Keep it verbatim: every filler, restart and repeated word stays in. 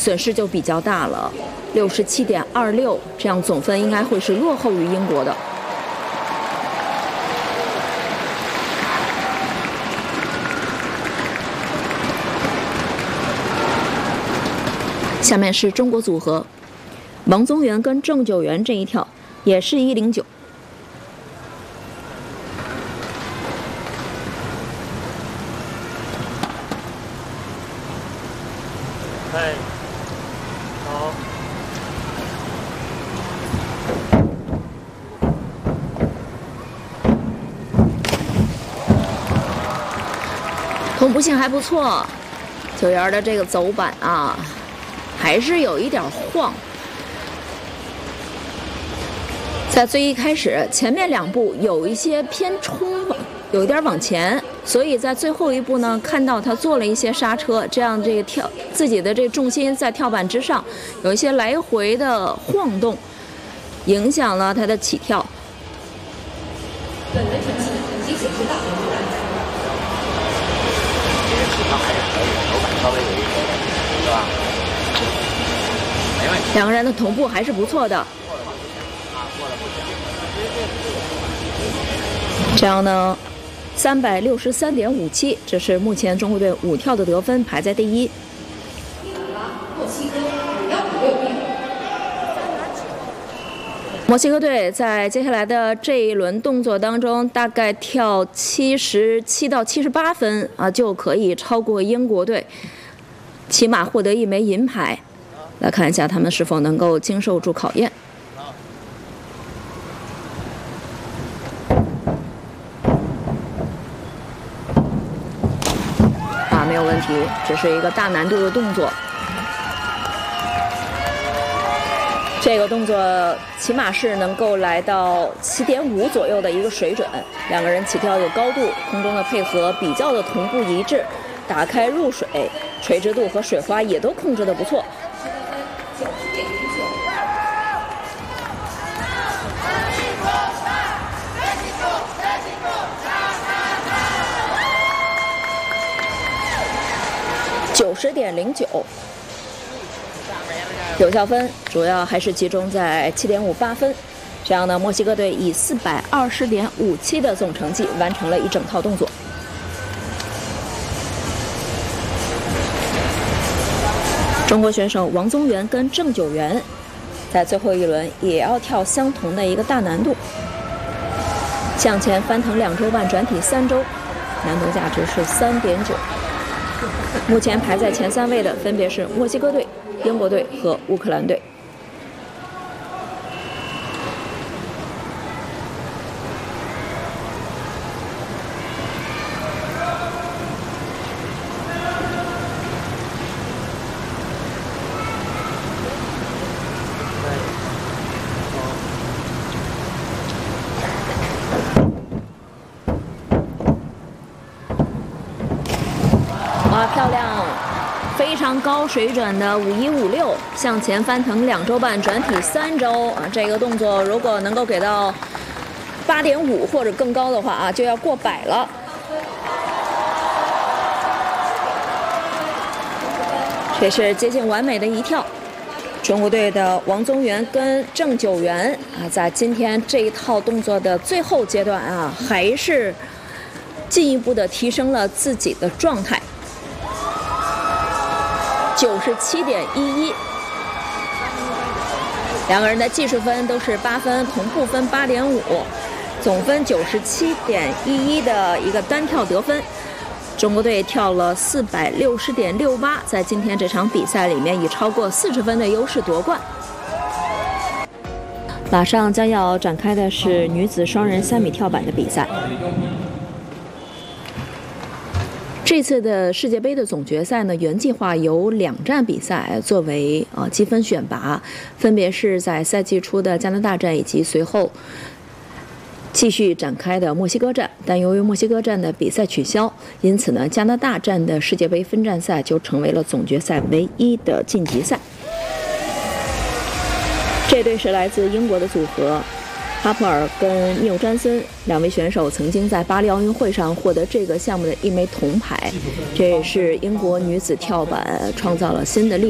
损失就比较大了，六十七点二六，这样总分应该会是落后于英国的。下面是中国组合，王宗源跟郑九元这一跳也是一零九。 哎，好。 同步性还不错，九元的这个走板啊，还是有一点晃。在最一开始，前面两步有一些偏冲，有一点往前。 所以在最后一步呢，看到他做了一些刹车，这样这个跳自己的这重心在跳板之上有一些来回的晃动，影响了他的起跳。本轮成绩已经显示大幅度。 这个起跳还是可以的，手感稍微有一点，是吧？没问题。 两个人的同步还是不错的。这样呢？ 三百六十三点五七，这是目前中国队舞跳的得分，排在第一。墨西哥队在接下来的这一轮动作当中，大概跳七十七到七十八分啊，就可以超过英国队，起码获得一枚银牌。来看一下他们是否能够经受住考验。 没有问题，这是一个大难度的动作。这个动作起码是能够来到七点五左右的一个水准。两个人起跳有高度，空中的配合比较的同步一致，打开入水，垂直度和水花也都控制得不错。 九十点零九，有效分主要还是集中在七点五八分。这样呢，墨西哥队以四百二十点五七的总成绩完成了一整套动作。中国选手王宗源跟郑九元在最后一轮也要跳相同的一个大难度，向前翻腾两周半，转体三周，难度价值是三点九。 目前排在前三位的分别是墨西哥队、英国队和乌克兰队。哇，漂亮！非常高水准的五一五六，向前翻腾两周半，转体三周啊！这个动作如果能够给到八点五或者更高的话啊，就要过百了。这是接近完美的一跳。中国队的王宗源跟郑九元啊，在今天这一套动作的最后阶段啊，还是进一步的提升了自己的状态。 九十七点一一，两个人的技术分都是八分，同步分八点五，总分九十七点一一的一个单跳得分。中国队跳了四百六十点六八，在今天这场比赛里面以超过四十分的优势夺冠。马上将要展开的是女子双人三米跳板的比赛。 这次的世界杯的总决赛呢，原计划有两站比赛作为呃积分选拔，分别是在赛季初的加拿大站以及随后继续展开的墨西哥站。但由于墨西哥站的比赛取消，因此呢，加拿大站的世界杯分站赛就成为了总决赛唯一的晋级赛。这对是来自英国的组合。 哈普尔跟缪詹森两位选手曾经在巴黎奥运会上获得这个项目的一枚铜牌，这也是英国女子跳板创造了新的历史。